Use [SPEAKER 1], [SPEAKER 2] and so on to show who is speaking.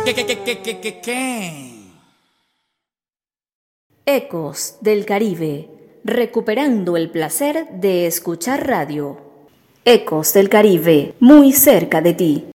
[SPEAKER 1] ¿Qué?
[SPEAKER 2] Ecos del Caribe, recuperando el placer de escuchar radio. Ecos del Caribe, muy cerca de ti.